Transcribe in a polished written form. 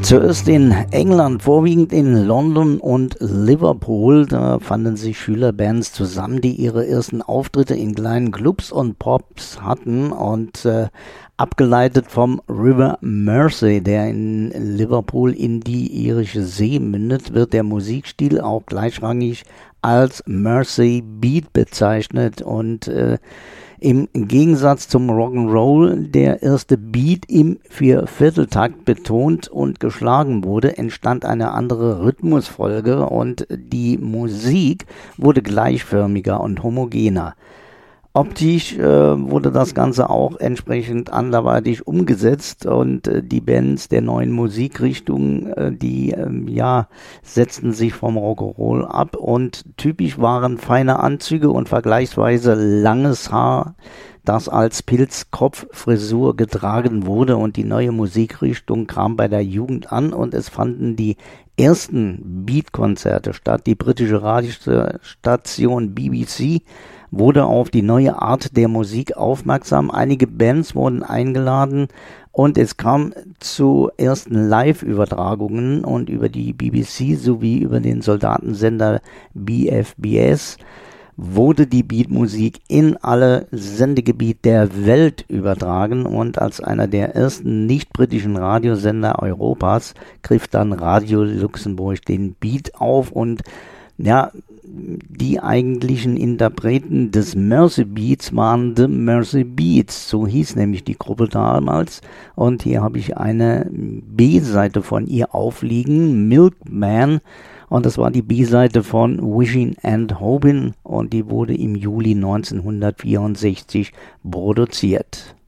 Zuerst in England, vorwiegend in London und Liverpool. Da fanden sich Schülerbands zusammen, die ihre ersten Auftritte in kleinen Clubs und Pubs hatten und abgeleitet vom River Mersey, der in Liverpool in die irische See mündet, wird der Musikstil auch gleichrangig als Mersey Beat bezeichnet und im Gegensatz zum Rock'n'Roll, der erste Beat im Viervierteltakt betont und geschlagen wurde, entstand eine andere Rhythmusfolge und die Musik wurde gleichförmiger und homogener. Optisch wurde das Ganze auch entsprechend anderweitig umgesetzt und die Bands der neuen Musikrichtung, die setzten sich vom Rock'n'Roll ab und typisch waren feine Anzüge und vergleichsweise langes Haar, das als Pilzkopffrisur getragen wurde, und die neue Musikrichtung kam bei der Jugend an und es fanden die ersten Beat-Konzerte statt. Die britische Radiostation BBC wurde auf die neue Art der Musik aufmerksam. Einige Bands wurden eingeladen und es kam zu ersten Live-Übertragungen, und über die BBC sowie über den Soldatensender BFBS wurde die Beatmusik in alle Sendegebiete der Welt übertragen, und als einer der ersten nicht-britischen Radiosender Europas griff dann Radio Luxemburg den Beat auf, und die eigentlichen Interpreten des Mersey Beats waren The Mersey Beats, so hieß nämlich die Gruppe damals. Und hier habe ich eine B-Seite von ihr aufliegen, Milkman, und das war die B-Seite von Wishing and Hoping, und die wurde im Juli 1964 produziert.